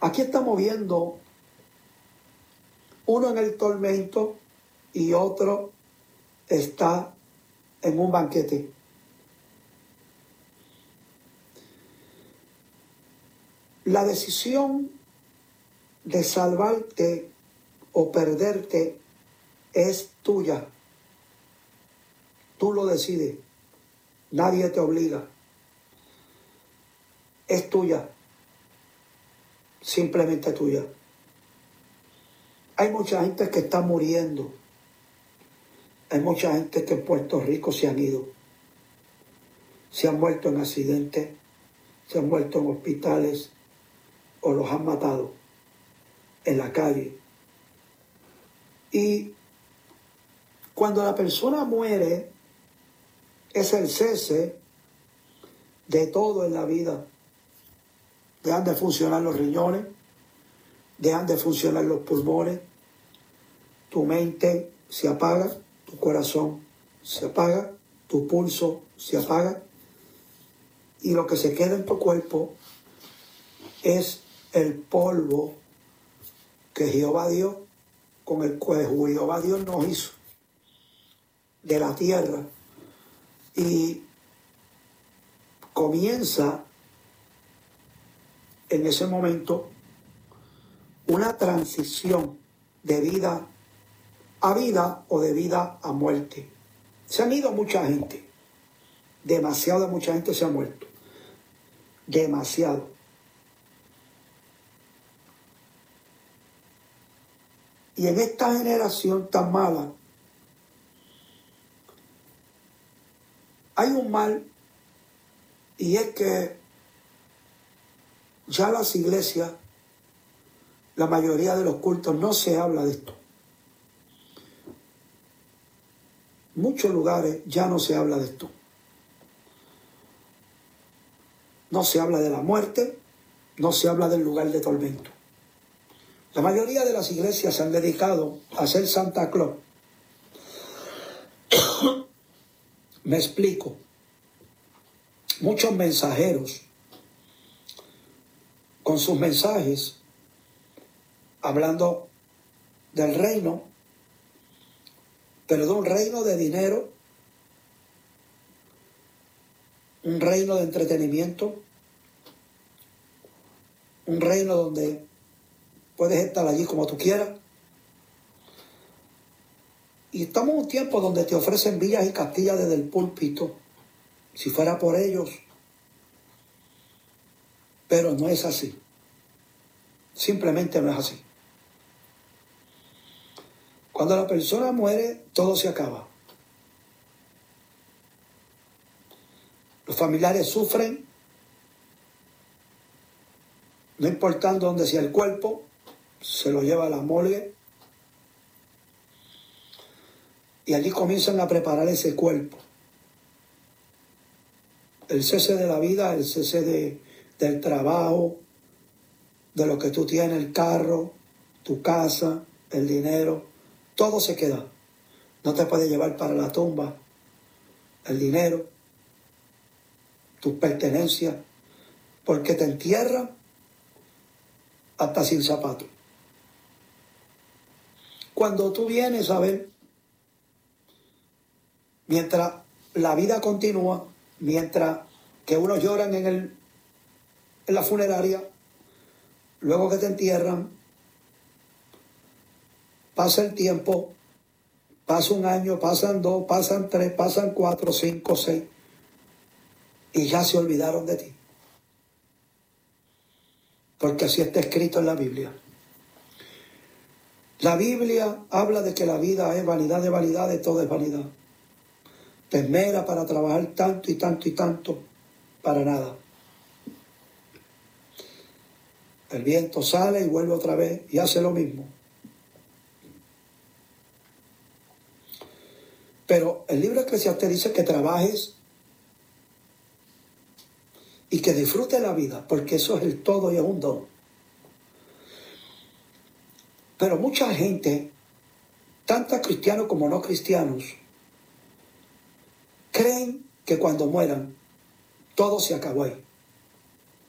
Aquí estamos viendo uno en el tormento y otro está en un banquete. La decisión de salvarte o perderte es tuya. Tú lo decides. Nadie te obliga. Es tuya. Simplemente tuya. Hay mucha gente que está muriendo. Hay mucha gente que en Puerto Rico se han ido. Se han muerto en accidentes, se han muerto en hospitales o los han matado en la calle. Y cuando la persona muere, es el cese de todo en la vida. Dejan de funcionar los riñones, dejan de funcionar los pulmones, tu mente se apaga, tu corazón se apaga, tu pulso se apaga, y lo que se queda en tu cuerpo es el polvo que Jehová Dios, con el cual Jehová Dios nos hizo de la tierra. Y comienza en ese momento una transición de vida a vida o de vida a muerte. Se han ido mucha gente, demasiada mucha gente se ha muerto, demasiado. Y en esta generación tan mala hay un mal, y es que ya las iglesias, la mayoría de los cultos, no se habla de esto. Muchos lugares ya no se habla de esto. No se habla de la muerte, no se habla del lugar de tormento. La mayoría de las iglesias se han dedicado a ser Santa Claus. Me explico. Muchos mensajeros con sus mensajes hablando del reino, pero de un reino de dinero, un reino de entretenimiento, un reino donde puedes estar allí como tú quieras. Y estamos en un tiempo donde te ofrecen villas y castillas desde el púlpito, si fuera por ellos. Pero no es así. Simplemente no es así. Cuando la persona muere, todo se acaba. Los familiares sufren, no importando dónde sea el cuerpo, se lo lleva a la morgue y allí comienzan a preparar ese cuerpo. El cese de la vida, el cese del trabajo, de lo que tú tienes, el carro, tu casa, el dinero, todo se queda. No te puedes llevar para la tumba el dinero, tus pertenencias, porque te entierran hasta sin zapatos. Cuando tú vienes a ver, mientras la vida continúa, mientras que unos lloran en la funeraria, luego que te entierran, pasa el tiempo, pasa un año, pasan 2, pasan 3, pasan 4, 5, 6, y ya se olvidaron de ti. Porque así está escrito en la Biblia. La Biblia habla de que la vida es vanidad de vanidades, todo es vanidad. Te esmera para trabajar tanto y tanto y tanto, para nada. El viento sale y vuelve otra vez y hace lo mismo. Pero el libro de Eclesiastés dice que trabajes y que disfrutes la vida, porque eso es el todo y es un don. Pero mucha gente, tanto cristianos como no cristianos, creen que cuando mueran, todo se acabó ahí.